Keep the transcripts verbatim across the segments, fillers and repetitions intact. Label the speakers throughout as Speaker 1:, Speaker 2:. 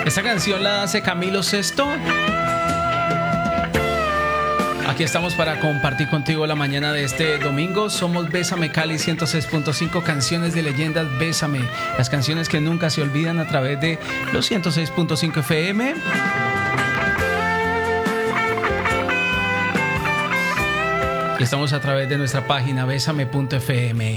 Speaker 1: Esta canción la hace Camilo Sesto. Aquí estamos para compartir contigo la mañana de este domingo. Somos Bésame Cali ciento seis punto cinco, canciones de leyendas. Bésame, las canciones que nunca se olvidan a través de los ciento seis punto cinco F M. Estamos a través de nuestra página bésame punto f m.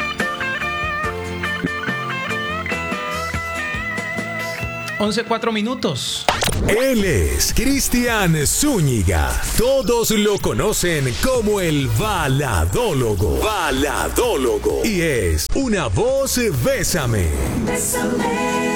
Speaker 1: once, cuatro minutos.
Speaker 2: Él es Cristian Zúñiga. Todos lo conocen como el baladólogo. Baladólogo. Y es una voz Bésame.
Speaker 3: Bésame.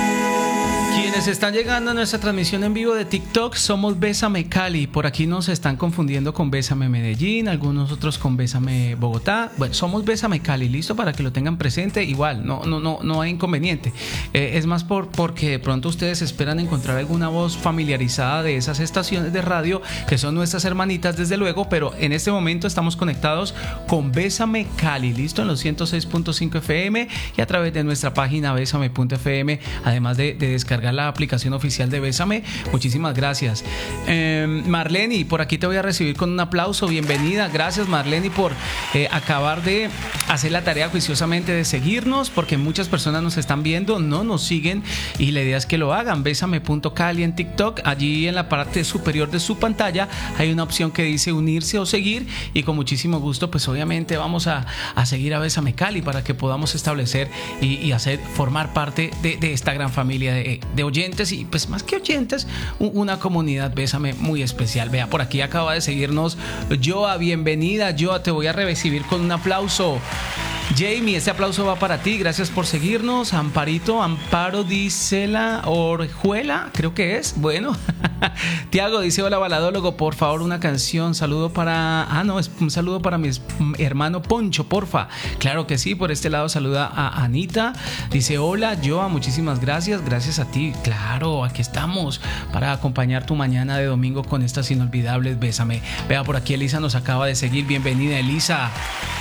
Speaker 1: Quienes están llegando a nuestra transmisión en vivo de TikTok, somos Bésame Cali. Por aquí nos están confundiendo con Bésame Medellín, algunos otros con Bésame Bogotá. Bueno, somos Bésame Cali, listo, para que lo tengan presente. Igual, no, no, no, no hay inconveniente. Eh, es más por, porque de pronto ustedes esperan encontrar alguna voz familiarizada de esas estaciones de radio que son nuestras hermanitas, desde luego, pero en este momento estamos conectados con Bésame Cali, listo, en los ciento seis punto cinco F M y a través de nuestra página bésame punto f m, además de, de descargar la aplicación oficial de Bésame. Muchísimas gracias. eh, Marleni, por aquí te voy a recibir con un aplauso. Bienvenida. Gracias, Marleni, por eh, acabar de hacer la tarea juiciosamente de seguirnos, porque muchas personas nos están viendo, no nos siguen, y la idea es que lo hagan. Bésame punto cali en TikTok. Allí en la parte superior de su pantalla hay una opción que dice unirse o seguir, y con muchísimo gusto pues obviamente vamos a, a seguir a Bésame Cali para que podamos establecer y, y hacer formar parte de, de esta gran familia de, de oyentes, y pues más que oyentes, una comunidad Bésame muy especial. Vea, por aquí acaba de seguirnos Joa. Bienvenida, Joa, te voy a recibir con un aplauso. Jamie, este aplauso va para ti, gracias por seguirnos. Amparito, Amparo dice la Orjuela, creo que es, bueno. Tiago dice: hola baladólogo, por favor una canción, saludo para, ah no, es un saludo para mi hermano Poncho, porfa. Claro que sí, por este lado saluda a Anita, dice: hola Joa, muchísimas gracias, gracias a ti, claro, aquí estamos para acompañar tu mañana de domingo con estas inolvidables Bésame. Vea, por aquí Elisa nos acaba de seguir, bienvenida Elisa.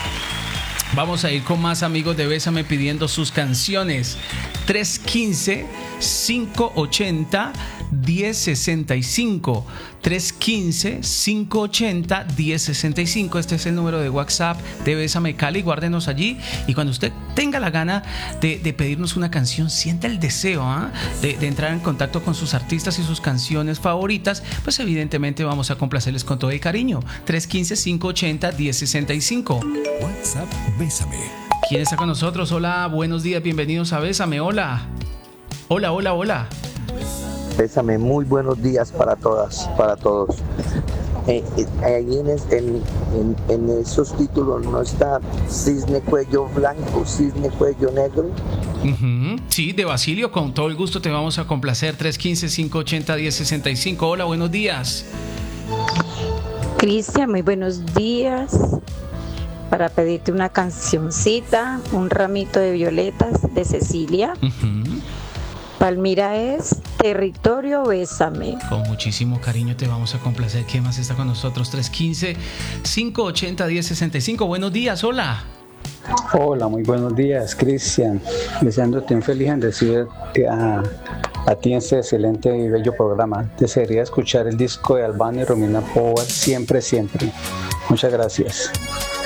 Speaker 1: Vamos a ir con más amigos de Bésame pidiendo sus canciones. tres uno cinco, cinco ocho cero, uno cero seis cinco. tres uno cinco, cinco ocho cero, uno cero seis cinco. Este es el número de WhatsApp de Bésame Cali. Guárdenos allí, y cuando usted tenga la gana de, de pedirnos una canción, sienta el deseo ¿eh? de, de entrar en contacto con sus artistas y sus canciones favoritas, pues evidentemente vamos a complacerles con todo el cariño. tres uno cinco, cinco ocho cero, uno cero seis cinco.
Speaker 2: WhatsApp Bésame.
Speaker 1: ¿Quién está con nosotros? Hola, buenos días, bienvenidos a Bésame. Hola. Hola, hola, hola.
Speaker 4: Bésame, muy buenos días para todas, para todos. Eh, eh, ahí en, en, en, en esos títulos no está cisne cuello blanco, cisne cuello negro.
Speaker 1: Uh-huh. Sí, de Basilio, con todo el gusto te vamos a complacer. tres uno cinco, cinco ocho cero, uno cero seis cinco. Hola, buenos días.
Speaker 5: Cristian, muy buenos días. Para pedirte una cancioncita, un ramito de violetas de Cecilia. Uh-huh. Palmira es Territorio Bésame.
Speaker 1: Con muchísimo cariño te vamos a complacer. ¿Quién más está con nosotros? tres uno cinco, cinco ocho cero, uno cero seis cinco. Buenos días, hola.
Speaker 6: Hola, muy buenos días, Cristian. Deseándote un feliz aniversario a, a ti en este excelente y bello programa. Desearía escuchar el disco de Albano y Romina Power siempre, siempre. Muchas gracias.